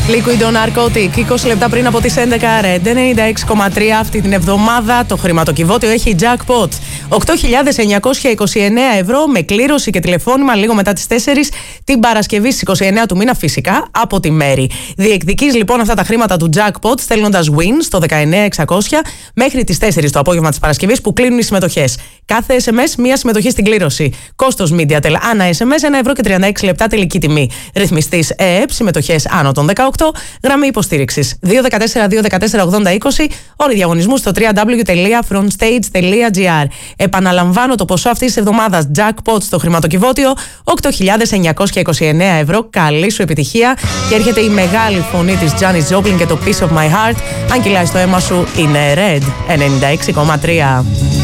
Liquid on Narcotic, 20 λεπτά πριν από τις 11, Red 96,3 αυτή την εβδομάδα. Το χρηματοκιβώτιο έχει jackpot 8.929 ευρώ με κλήρωση και τηλεφώνημα λίγο μετά τις 4 την Παρασκευή στις 29 του μήνα, φυσικά από τη Μέρη. Διεκδικείς λοιπόν αυτά τα χρήματα του jackpot στέλνοντας win στο 19600 μέχρι τις 4 το απόγευμα της Παρασκευής που κλείνουν οι συμμετοχές. Κάθε SMS μία συμμετοχή στην κλήρωση. Κόστος MediaTel ανά SMS 1,36 ευρώ τελική τιμή. Ρυθμιστής ΕΕΠ, συμμετοχές άνω των 18, γραμμή υποστήριξης 214-214-80-20, όροι διαγωνισμού στο www.frontstage.gr. Επαναλαμβάνω το ποσό αυτής της εβδομάδας jackpot στο χρηματοκιβώτιο 8.929 ευρώ. Καλή σου επιτυχία και έρχεται η μεγάλη φωνή της Janis Joplin και το Piece of My Heart. Αν κυλάει στο αίμα σου είναι Red 96,3.